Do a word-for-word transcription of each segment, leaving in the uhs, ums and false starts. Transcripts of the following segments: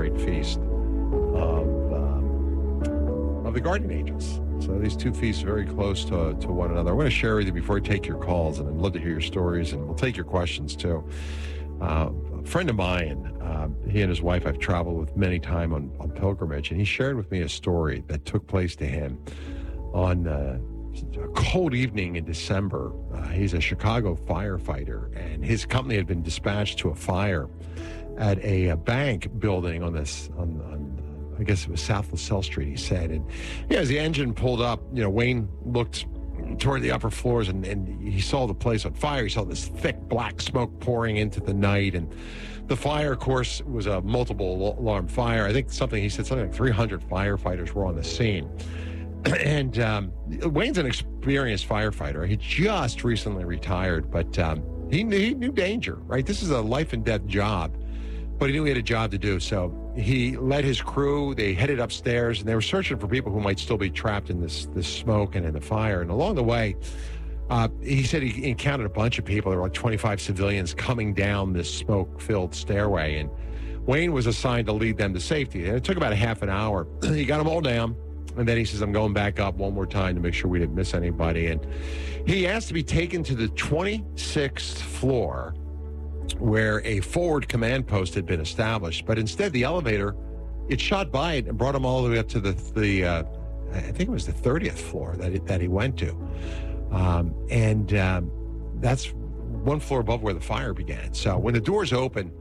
great feast of, um, of the guardian angels. So these two feasts are very close to, to one another. I want to share with you before I take your calls, and I'd love to hear your stories, and we'll take your questions too. Uh, a friend of mine, uh, he and his wife I've traveled with many times on, on pilgrimage, and he shared with me a story that took place to him on uh, a cold evening in December. Uh, he's a Chicago firefighter, and his company had been dispatched to a fire at a, a bank building on this, on, on I guess it was South LaSalle Street, he said. And yeah, as the engine pulled up, you know, Wayne looked toward the upper floors and, and he saw the place on fire. He saw this thick black smoke pouring into the night. And the fire, of course, was a multiple alarm fire. I think something, he said something like three hundred firefighters were on the scene. And um, Wayne's an experienced firefighter. He just recently retired, but um, he, knew, he knew danger, right? This is a life and death job. But he knew he had a job to do, so he led his crew. They headed upstairs, and they were searching for people who might still be trapped in this this smoke and in the fire. And along the way, uh, he said he encountered a bunch of people. There were like twenty-five civilians coming down this smoke-filled stairway, and Wayne was assigned to lead them to safety. And it took about a half an hour. He got them all down, and then he says, I'm going back up one more time to make sure we didn't miss anybody. And he asked to be taken to the twenty-sixth floor, where a forward command post had been established, but instead the elevator, it shot by it and brought him all the way up to the, the uh, I think it was the thirtieth floor that it, that he went to. Um, and um, that's one floor above where the fire began. So when the doors open,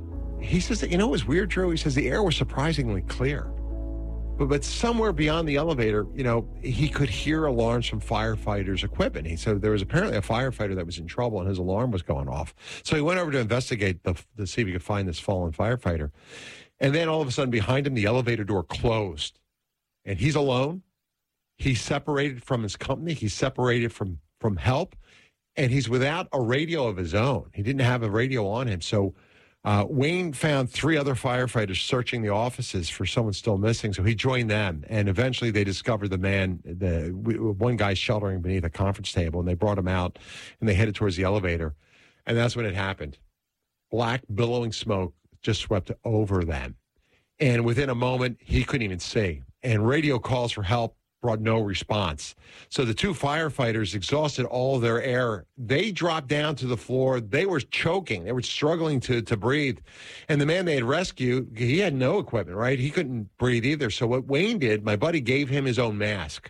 he says that, you know, it was weird, Drew. He says the air was surprisingly clear. But, but somewhere beyond the elevator, you know, he could hear alarms from firefighters' equipment. He said there was apparently a firefighter that was in trouble and his alarm was going off. So he went over to investigate the, to see if he could find this fallen firefighter. And then all of a sudden behind him, the elevator door closed. And he's alone. He's separated from his company. He's separated from, from help. And he's without a radio of his own. He didn't have a radio on him. So Uh, Wayne found three other firefighters searching the offices for someone still missing, so he joined them, and eventually they discovered the man, the one guy sheltering beneath a conference table, and they brought him out, and they headed towards the elevator, and that's when it happened. Black, billowing smoke just swept over them, and within a moment, he couldn't even see, and radio calls for help brought no response. So the two firefighters exhausted all their air. They dropped down to the floor. They were choking. They were struggling to, to breathe. And the man they had rescued, he had no equipment, right? He couldn't breathe either. So what Wayne did, my buddy gave him his own mask.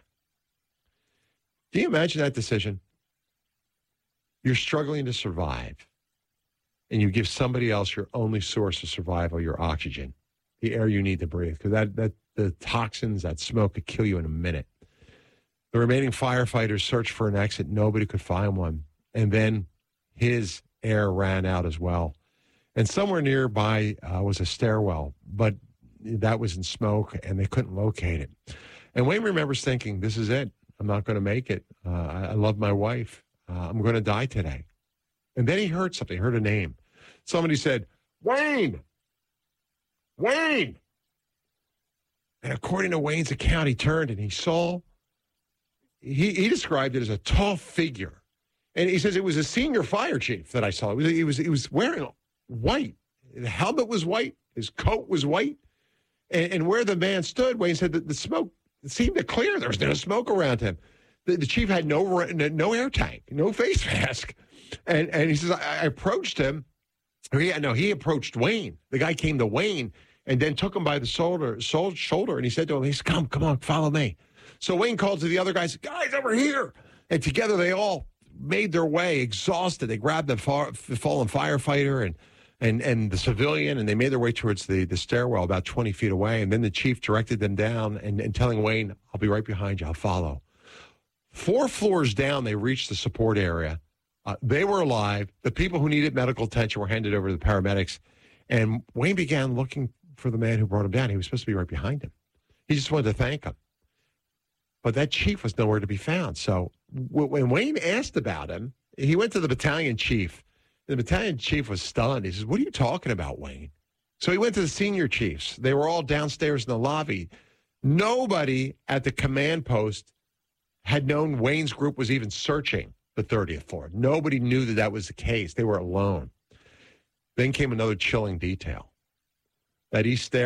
Can you imagine that decision? You're struggling to survive, and you give somebody else your only source of survival, your oxygen, the air you need to breathe, because that, that the toxins, that smoke could kill you in a minute. The remaining firefighters searched for an exit. Nobody could find one. And then his air ran out as well. And somewhere nearby uh, was a stairwell, but that was in smoke, and they couldn't locate it. And Wayne remembers thinking, this is it. I'm not going to make it. Uh, I, I love my wife. Uh, I'm going to die today. And then he heard something, heard a name. Somebody said, Wayne! Wayne! And according to Wayne's account, he turned and he saw, he, he described it as a tall figure. And he says it was a senior fire chief that I saw. He was, he was, he was wearing white. The helmet was white. His coat was white. And, and where the man stood, Wayne said that the smoke seemed to clear. There was no smoke around him. The, the chief had no no air tank, no face mask. And, and he says, I, I approached him. Or he, no, he approached Wayne. The guy came to Wayne and then took him by the shoulder, shoulder, and he said to him, he said, come, come on, follow me. So Wayne called to the other guys, guys, over here. And together they all made their way, exhausted. They grabbed the, far, the fallen firefighter and, and, and the civilian, and they made their way towards the, the stairwell about twenty feet away. And then the chief directed them down and, and telling Wayne, I'll be right behind you. I'll follow. Four floors down, they reached the support area. Uh, they were alive. The people who needed medical attention were handed over to the paramedics. And Wayne began looking for the man who brought him down. He was supposed to be right behind him. He just wanted to thank him. But that chief was nowhere to be found. So w- when Wayne asked about him, he went to the battalion chief. The battalion chief was stunned. He says, what are you talking about, Wayne? So he went to the senior chiefs. They were all downstairs in the lobby. Nobody at the command post had known Wayne's group was even searching the thirtieth floor. Nobody knew that that was the case. They were alone. Then came another chilling detail. That east stair